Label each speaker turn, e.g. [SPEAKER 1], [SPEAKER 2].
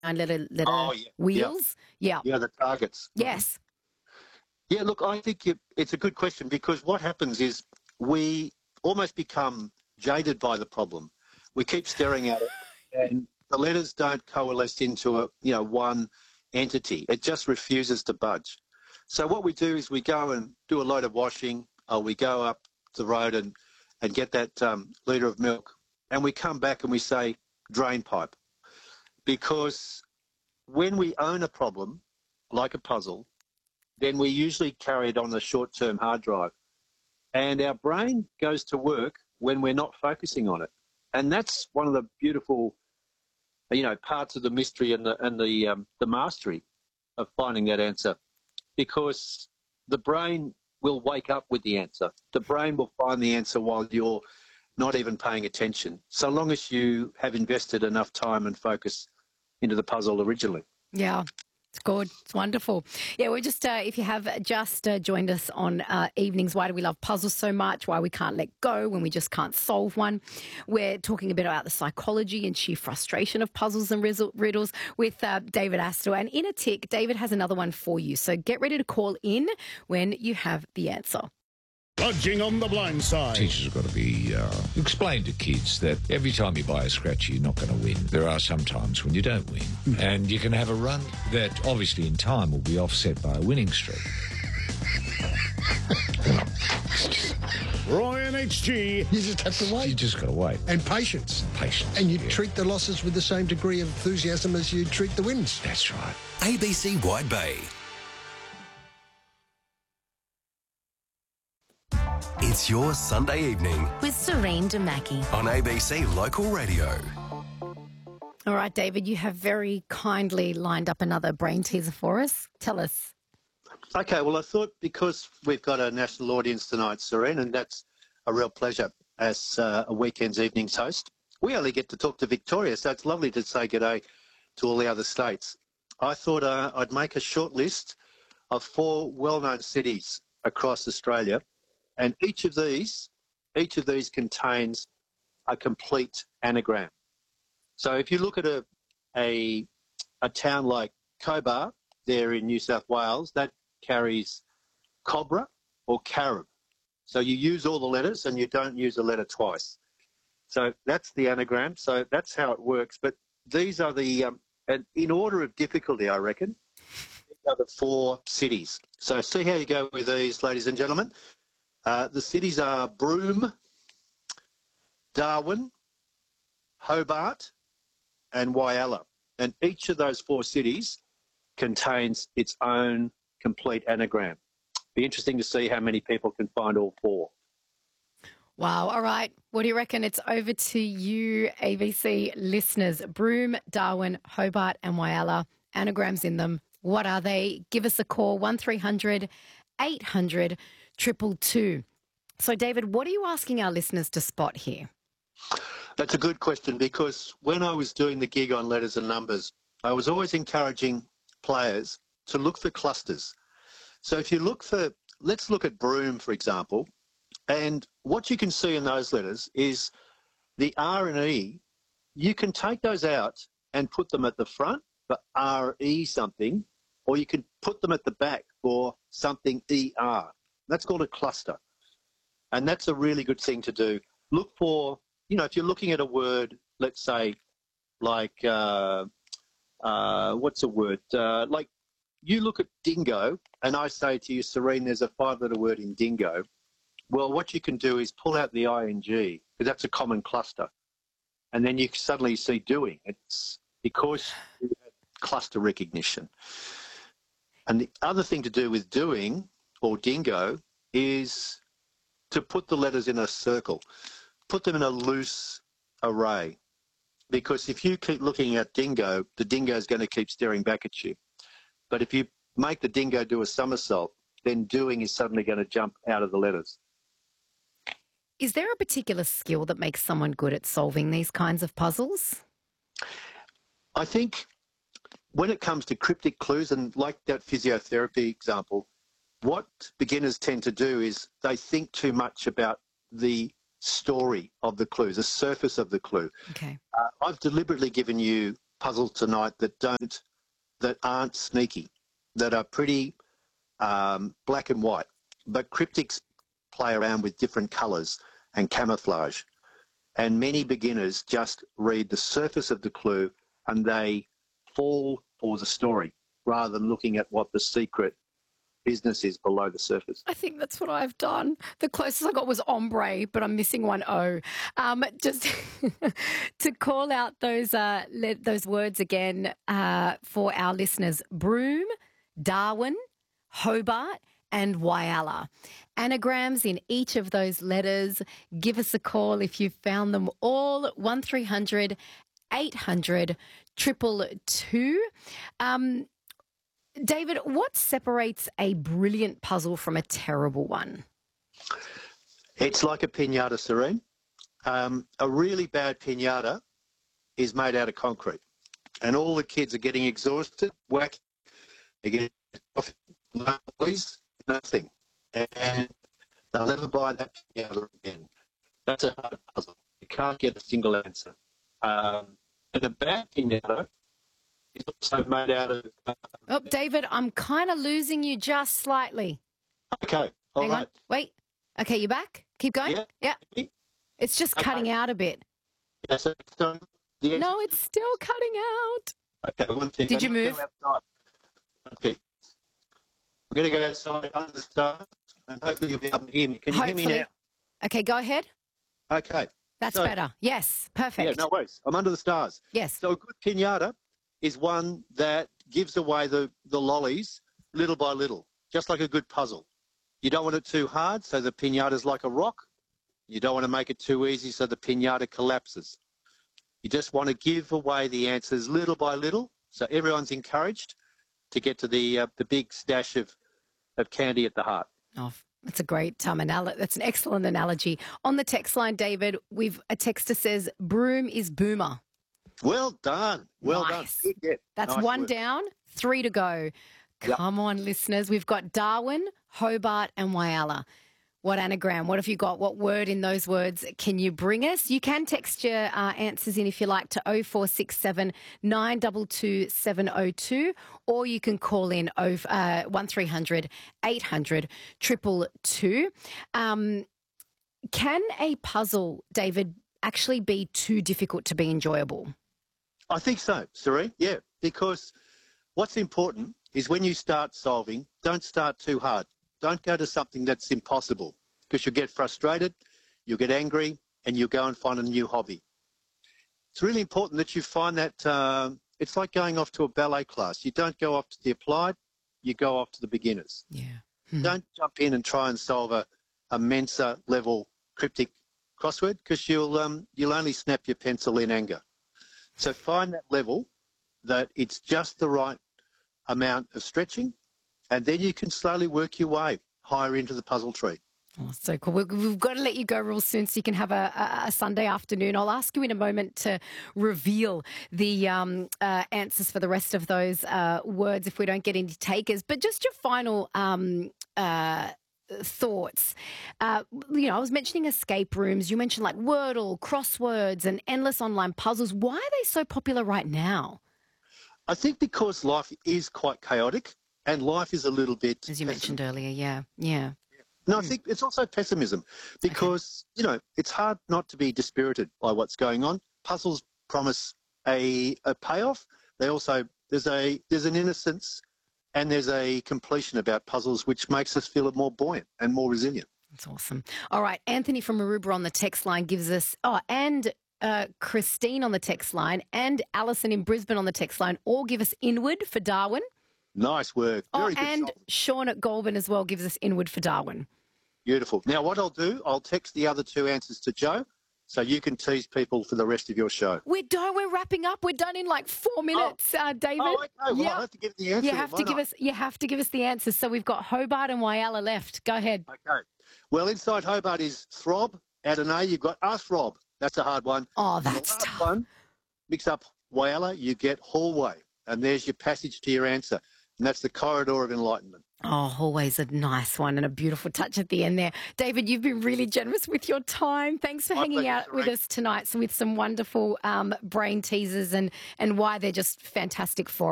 [SPEAKER 1] letter
[SPEAKER 2] Oh, yeah. Yeah.
[SPEAKER 1] wheels. Yeah.
[SPEAKER 2] Yeah, the targets.
[SPEAKER 1] Yes.
[SPEAKER 2] Yeah, look, I think it's a good question because what happens is we almost become jaded by the problem. We keep staring at it and the letters don't coalesce into one entity. It just refuses to budge. So what we do is we go and do a load of washing, or we go up the road and get that litre of milk, and we come back and we say drain pipe. Because when we own a problem, like a puzzle, then we usually carry it on the short-term hard drive. And our brain goes to work when we're not focusing on it. And that's one of the beautiful, parts of the mystery and the mastery of finding that answer. Because the brain will wake up with the answer. The brain will find the answer while you're not even paying attention, so long as you have invested enough time and focus into the puzzle originally.
[SPEAKER 1] Yeah. It's good. It's wonderful. Yeah, we're just, if you have just joined us on Evenings, Why Do We Love Puzzles So Much? Why we can't let go when we just can't solve one. We're talking a bit about the psychology and sheer frustration of puzzles and riddles with David Astle. And in a tick, David has another one for you. So get ready to call in when you have the answer.
[SPEAKER 3] Budging on the blind side.
[SPEAKER 4] Teachers have got to be explain to kids that every time you buy a scratchy, you're not going to win. There are some times when you don't win, and you can have a run that obviously in time will be offset by a winning streak.
[SPEAKER 3] Roy and HG.
[SPEAKER 5] You just have to wait.
[SPEAKER 4] You just got to wait.
[SPEAKER 5] And patience.
[SPEAKER 4] Patience.
[SPEAKER 5] And you treat the losses with the same degree of enthusiasm as you treat the wins.
[SPEAKER 4] That's right.
[SPEAKER 6] ABC Wide Bay. It's your Sunday evening
[SPEAKER 7] with Serene Damaki
[SPEAKER 6] on ABC Local Radio.
[SPEAKER 1] All right, David, you have very kindly lined up another brain teaser for us. Tell us.
[SPEAKER 2] Okay, well, I thought because we've got a national audience tonight, Serene, and that's a real pleasure as a weekend's evenings host. We only get to talk to Victoria, so it's lovely to say g'day to all the other states. I thought I'd make a short list of 4 well-known cities across Australia. And each of these contains a complete anagram. So if you look at a town like Cobar, there in New South Wales, that carries Cobra or Carib. So you use all the letters and you don't use a letter twice. So that's the anagram. So that's how it works. But these are and in order of difficulty, I reckon, these are the 4 cities. So see how you go with these, ladies and gentlemen. The cities are Broome, Darwin, Hobart and Whyalla. And each of those 4 cities contains its own complete anagram. Be interesting to see how many people can find all 4.
[SPEAKER 1] Wow. All right. What do you reckon? It's over to you, ABC listeners. Broome, Darwin, Hobart and Whyalla. Anagrams in them. What are they? Give us a call, 1300 800 222. So, David, what are you asking our listeners to spot here?
[SPEAKER 2] That's a good question because when I was doing the gig on letters and numbers, I was always encouraging players to look for clusters. So if you let's look at Broome, for example, and what you can see in those letters is the R and E. You can take those out and put them at the front for RE something, or you can put them at the back for something ER. That's called a cluster. And that's a really good thing to do. Look for, if you're looking at a word, let's say, like, what's a word? Like, you look at dingo, and I say to you, Serene, there's a 5-letter word in dingo. Well, what you can do is pull out the ING, because that's a common cluster. And then you suddenly see doing. It's because you have cluster recognition. And the other thing to do with doing, or dingo, is to put the letters in a circle. Put them in a loose array. Because if you keep looking at dingo, the dingo is going to keep staring back at you. But if you make the dingo do a somersault, then doing is suddenly going to jump out of the letters.
[SPEAKER 1] Is there a particular skill that makes someone good at solving these kinds of puzzles?
[SPEAKER 2] I think when it comes to cryptic clues, and like that physiotherapy example, what beginners tend to do is they think too much about the story of the clue, the surface of the clue.
[SPEAKER 1] Okay.
[SPEAKER 2] I've deliberately given you puzzles tonight that aren't sneaky, that are pretty black and white. But cryptics play around with different colours and camouflage. And many beginners just read the surface of the clue and they fall for the story rather than looking at what the secret business is below the surface.
[SPEAKER 1] I think that's what I've done. The closest I got was ombre, but I'm missing one O. Just to call out those words again for our listeners: Broome, Darwin, Hobart, and Whyalla. Anagrams in each of those letters. Give us a call if you've found them all. 1300 800 222. David, what separates a brilliant puzzle from a terrible one?
[SPEAKER 2] It's like a piñata, Serene. A really bad piñata is made out of concrete, and all the kids are getting exhausted, whack, they're getting off, nothing, and they'll never buy that piñata again. That's a hard puzzle. You can't get a single answer. And a bad piñata is also made out of...
[SPEAKER 1] Oh, David, I'm kind of losing you just slightly.
[SPEAKER 2] Okay, all
[SPEAKER 1] Hang
[SPEAKER 2] right.
[SPEAKER 1] on. Wait. Okay, you back? Keep going?
[SPEAKER 2] Yeah.
[SPEAKER 1] It's just cutting out a bit.
[SPEAKER 2] Yeah, so
[SPEAKER 1] No, it's still cutting out.
[SPEAKER 2] Okay, one thing.
[SPEAKER 1] Did you move?
[SPEAKER 2] Okay. We're going to go outside under the stars, and hopefully you'll be able to hear me. Can you hear me now?
[SPEAKER 1] Okay, go ahead.
[SPEAKER 2] Okay.
[SPEAKER 1] That's
[SPEAKER 2] So-
[SPEAKER 1] better. Yes, perfect.
[SPEAKER 2] Yeah, no worries. I'm under the stars.
[SPEAKER 1] Yes.
[SPEAKER 2] So a good piñata is one that gives away the lollies little by little, just like a good puzzle. You don't want it too hard, so the piñata's like a rock. You don't want to make it too easy, so the piñata collapses. You just want to give away the answers little by little, so everyone's encouraged to get to the big stash of candy at the heart.
[SPEAKER 1] Oh, that's a great analogy. That's an excellent analogy. On the text line, David, we've a texter says, Broome is boomer.
[SPEAKER 2] Well done. Well
[SPEAKER 1] Nice.
[SPEAKER 2] done. Good get.
[SPEAKER 1] That's
[SPEAKER 2] Nice
[SPEAKER 1] one
[SPEAKER 2] work.
[SPEAKER 1] down, 3 to go.
[SPEAKER 2] Yep.
[SPEAKER 1] Come on, listeners. We've got Darwin, Hobart, and Whyalla. What anagram? What have you got? What word in those words can you bring us? You can text your answers in if you like to 0467 922 702, or you can call in 1300 800 222. Can a puzzle, David, actually be too difficult to be enjoyable?
[SPEAKER 2] I think so, Serene. Yeah, because what's important is when you start solving, don't start too hard. Don't go to something that's impossible, because you'll get frustrated, you'll get angry, and you'll go and find a new hobby. It's really important that you find that it's like going off to a ballet class. You don't go off to the applied, you go off to the beginners.
[SPEAKER 1] Yeah.
[SPEAKER 2] Don't jump in and try and solve a Mensa level cryptic crossword, because you'll only snap your pencil in anger. So find that level that it's just the right amount of stretching, and then you can slowly work your way higher into the puzzle tree.
[SPEAKER 1] Oh, so cool. We've got to let you go real soon so you can have a Sunday afternoon. I'll ask you in a moment to reveal the answers for the rest of those words if we don't get any takers. But just your final thoughts. I was mentioning escape rooms. You mentioned like Wordle, crosswords, and endless online puzzles. Why are they so popular right now?
[SPEAKER 2] I think because life is quite chaotic and life is a little bit...
[SPEAKER 1] As you mentioned earlier, yeah.
[SPEAKER 2] No, I think it's also pessimism because, it's hard not to be dispirited by what's going on. Puzzles promise a payoff. They also, there's an innocence and there's a completion about puzzles which makes us feel more buoyant and more resilient.
[SPEAKER 1] That's awesome. All right, Anthony from Maroubra on the text line gives us, and Christine on the text line and Alison in Brisbane on the text line all give us Inward for Darwin.
[SPEAKER 2] Nice work. Very good.
[SPEAKER 1] And
[SPEAKER 2] solving.
[SPEAKER 1] Sean at Goulburn as well gives us Inward for Darwin.
[SPEAKER 2] Beautiful. Now, what I'll do, I'll text the other two answers to Joe so you can tease people for the rest of your show.
[SPEAKER 1] We're wrapping up. We're done in like 4 minutes, David.
[SPEAKER 2] Oh, okay. Well,
[SPEAKER 1] Yeah.
[SPEAKER 2] I'll have to give the answer.
[SPEAKER 1] You have to give us the answers. So we've got Hobart and Whyalla left. Go ahead.
[SPEAKER 2] Okay. Well, inside Hobart is throb. Add an A, you've got throb. That's a hard one.
[SPEAKER 1] Oh,
[SPEAKER 2] And the
[SPEAKER 1] that's
[SPEAKER 2] last
[SPEAKER 1] tough.
[SPEAKER 2] one, mix up Whyalla, you get hallway. And there's your passage to your answer. and that's the corridor of enlightenment.
[SPEAKER 1] Oh, always a nice one and a beautiful touch at the end there. David, you've been really generous with your time. Thanks for hanging out with us tonight with some wonderful brain teasers and why they're just fantastic for